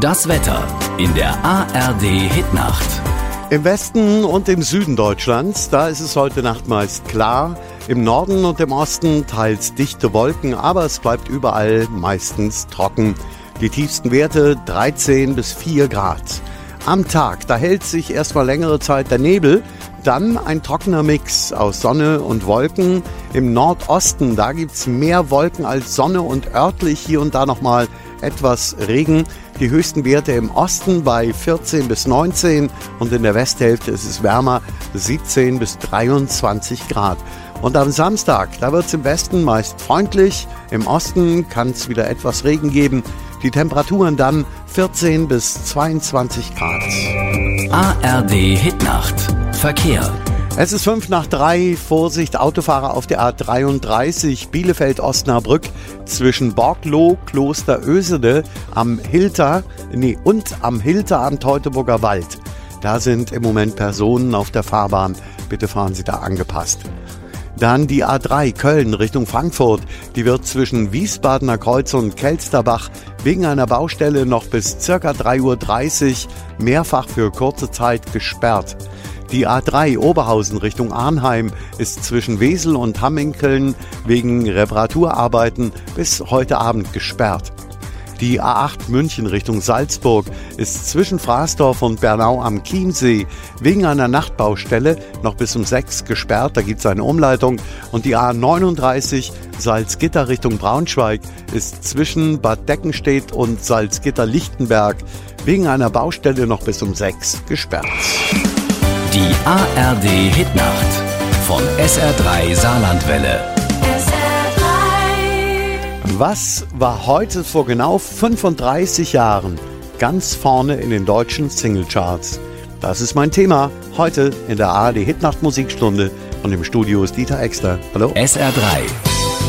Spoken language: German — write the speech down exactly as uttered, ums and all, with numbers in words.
Das Wetter in der A R D-Hitnacht. Im Westen und im Süden Deutschlands, da ist es heute Nacht meist klar. Im Norden und im Osten teils dichte Wolken, aber es bleibt überall meistens trocken. Die tiefsten Werte dreizehn bis vier Grad. Am Tag, da hält sich erstmal längere Zeit der Nebel, dann ein trockener Mix aus Sonne und Wolken. Im Nordosten, da gibt's mehr Wolken als Sonne und örtlich hier und da nochmal etwas Regen. Die höchsten Werte im Osten bei vierzehn bis neunzehn und in der Westhälfte ist es wärmer, siebzehn bis dreiundzwanzig Grad. Und am Samstag, da wird es im Westen meist freundlich, im Osten kann es wieder etwas Regen geben. Die Temperaturen dann vierzehn bis zweiundzwanzig Grad. A R D-Hitnacht. Verkehr. Es ist fünf nach drei. Vorsicht, Autofahrer auf der A dreiunddreißig Bielefeld-Osnabrück zwischen Borgloh, Kloster Ösede am Hilter, nee, und am Hilter am Teutoburger Wald. Da sind im Moment Personen auf der Fahrbahn. Bitte fahren Sie da angepasst. Dann die A drei Köln Richtung Frankfurt. Die wird zwischen Wiesbadener Kreuz und Kelsterbach wegen einer Baustelle noch bis ca. drei Uhr dreißig mehrfach für kurze Zeit gesperrt. Die A drei Oberhausen Richtung Arnheim ist zwischen Wesel und Hamminkeln wegen Reparaturarbeiten bis heute Abend gesperrt. Die A acht München Richtung Salzburg ist zwischen Fraßdorf und Bernau am Chiemsee wegen einer Nachtbaustelle noch bis um sechs gesperrt. Da gibt es eine Umleitung. Und die A neununddreißig Salzgitter Richtung Braunschweig ist zwischen Bad Deckenstedt und Salzgitter-Lichtenberg wegen einer Baustelle noch bis um sechs gesperrt. Die A R D-Hitnacht von S R drei Saarlandwelle. Was war heute vor genau fünfunddreißig Jahren ganz vorne in den deutschen Singlecharts? Das ist mein Thema heute in der A R D-Hitnacht Musikstunde und im Studio ist Dieter Exter. Hallo? S R drei